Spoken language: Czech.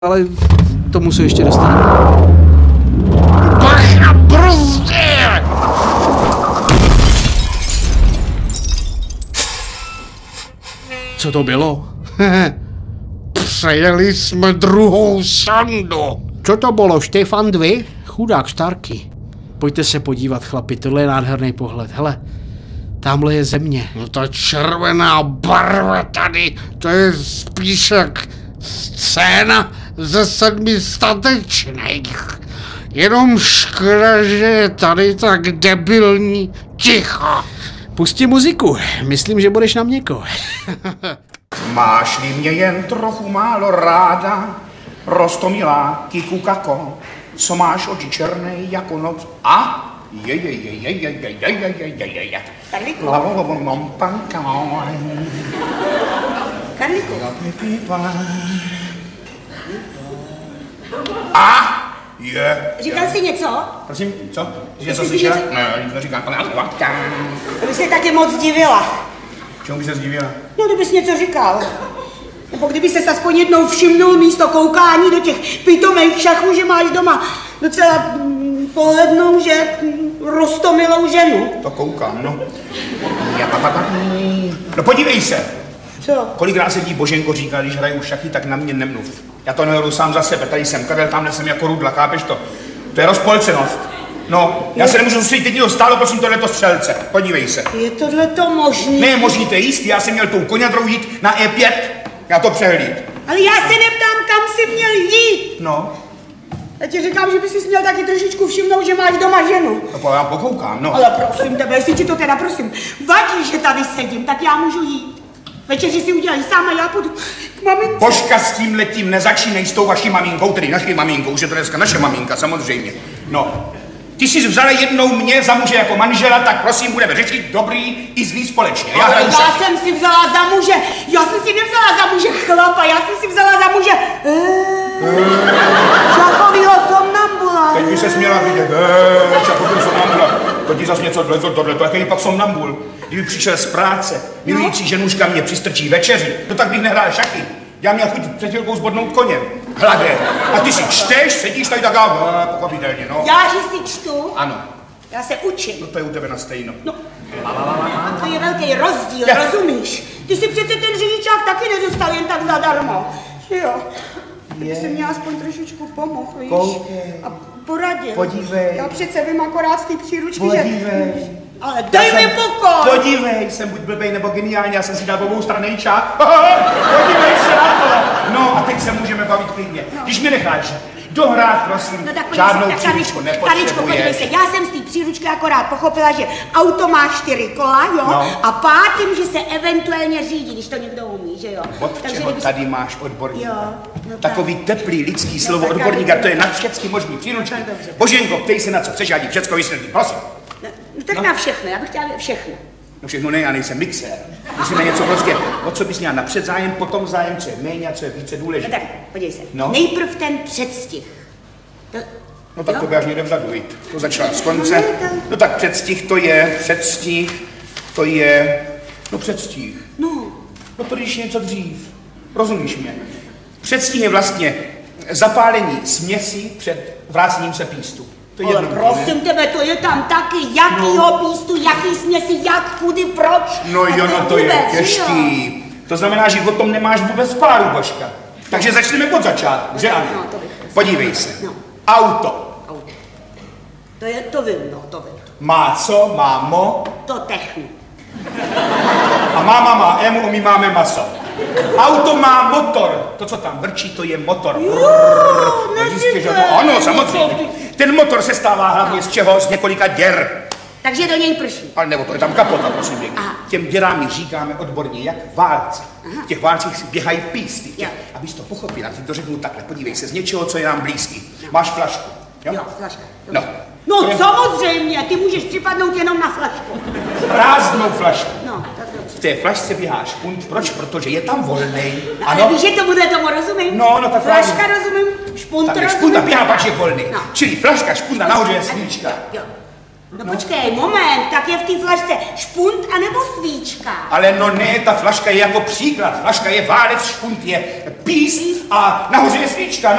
ale k tomu se ještě dostaneme. Bacha, brzdě! Co to bylo? Přejeli jsme druhou sondu. Co to bylo, Štefan 2? Chudák Starky. Pojďte se podívat, chlapi, tohle je nádherný pohled. Hele, tamhle je země. No ta červená barva tady, to je spíš jak scéna ze 7 statečných. Jenom škoda, že je tady tak debilní ticho. Pusti muziku, myslím, že budeš na měko. Máš-li mě jen trochu málo ráda, rostomilá kikukako, co máš oči černé jako noc a Karlíku. Karlíku. A je. Říkal jsi něco? Prosím, co? Jsi něco Jsi slyšela? něco- Ne, nic neříkám. To bych se taky moc divila. Čemu by se zdivila? No, kdybys něco říkal. Nebo kdyby se aspoň jednou všimnul místo koukání do těch pitomých šachů, že máš doma docela polednou, že roztomilou ženu. To koukám, no. No podívej se. Co? Kolikrát se ti Boženko říká, když hraju šachy, tak na mě nemluv. Já to nehodu sám za sebe, tady jsem Karel, tamhle jsem jako rudla, chápeš to? To je rozpolcenost. No, já se nemůžu soustředit, teď to stálo, prosím, tohleto střelce. Podívej se. Je tohleto možný? Ne, možný, to je jistý, já jsem měl tou koňadrou jít na E5, já to přehlíd. Ale já se neptám, kam jsi měl jít. No, Já ti říkám, že bys si měl taky trošičku všimnout, že máš doma ženu. no já pokoukám, no. Ale prosím tebe, jestli ti to teda prosím vadí, že tady sedím, tak já můžu jít. Večeři si udělají sám a já půjdu k mamince. Božka, s tím letím nezačínej s tou vaší maminkou, tedy naší maminkou, že to dneska naše maminka, samozřejmě. No, ty jsi vzala jednou mě za muže jako manžela, tak prosím, budeme řešit dobrý i zlý společně. Ale hraju já šachy. jsem si vzala za muže, já jsem si nevzala za muže chlapa, já jsem si vzala za muže šachovýho somnambula. Teď by se směla vidět, čakovým somnambula. To ti zas něco vlezlo tohleto, jaký pak somnambul. Kdyby přišel z práce, milující ženuška mě přistrčí večeři, no tak bych nehrál šachy. Já měl chuť před chvilkou zbodnout koně. Hladé. A ty si čteš, sedíš tady tak a pochopitelně, no. Já, že si čtu, Ano, já se učím. no to je u tebe na stejno. No, to je velký rozdíl, Já- rozumíš? Ty si přece ten řidičák taky nedostal jen tak zadarmo. Že jo? Ty jsi mě aspoň trošičku pomohl, víš? Koukej. A poradil. Podívej. Já přece vím akorát z té příručky, Podívej. že... Ale dej mi pokoj! Podívej, jsem buď blbej nebo geniální, já jsem si dal obou stranejčák. Podívej se na to. No a teď se můžeme bavit klidně. Když mi necháš dohrát, prosím, No tak žádnou podívej se, příručku Karičko, podívej se, nepotřebuješ. já jsem z té příručky akorát pochopila, že auto má 4 kola, jo? No. A pátým, že se eventuálně řídí, když to někdo umí, že jo? Od čeho kdyby se- tady máš odborníka? Jo, no tak. Takový teplý lidský slovo tak odborníka, ale- to je na všechny možný příručky. Tak dobře. Boženko, ptej se na co chceš, já ti všecko vysvětlím, prosím. No, tak na všechno, já bych chtěla všechno. No všechno ne, já nejsem mixér. Musíme něco prostě, o co bys měla napřed zájem, potom zájem, co je méně a co je více No důležité. tak, podívej se. No. Nejprv ten předstih. To, No tak jo? to by až někde vzadu jít. To začala z konce. No, ne, to- No tak předstih, to je, no předstih. No, No to když něco dřív. Rozumíš mě? Předstih je vlastně zapálení směsi před vrácením se pístu. To je ale jednoduché, prosím tebe, to je tam taky, jakýho pístu, jaký směsi, jak, kudy, proč. No A jo, no to je vůbec, že jo? těžký. To znamená, že o tom nemáš vůbec páru, Božka. Takže začneme od začátku, že ano? No, to bych. Podívej se. No. Auto. Auto. To vím, no, to vím. Má co? Má mo. To technu. A máma má emu, my máme maso. Auto má motor. To, co tam vrčí, to je motor. No jistě, že no, ano, samozřejmě. Ten motor se stává hlavně z čeho? Z několika děr. Takže do něj prší. Ale nebo to je tam kapota, prosím pěkně. Aha. Těm děrám my říkáme odborně jak válce. V těch válcích si běhají písty. Jo. Abys to pochopila, ty to řeknu takhle. Podívej se, z něčeho, co je nám blízký. Máš flašku. Jo? Jo, flaška. No. No To je samozřejmě, ty můžeš připadnout jenom na flašku. prázdnou flašku. No, tak dobře. V té flašce běhá špunt. Proč? Protože je tam volnej. No, ale víš, že tomu rozumím? No, no, tak Flaška právě. rozumím, špunt Tam je rozumím. špunt a běhá, pak je volný. No. Čili flaška, špunt a nahoře je svíčka. Jo. No počkej, moment, tak je v té flašce špunt anebo svíčka? Ale no ne, ta flaška je jako příklad. Flaška je válec, špunt je pís a nahoře je svíčka.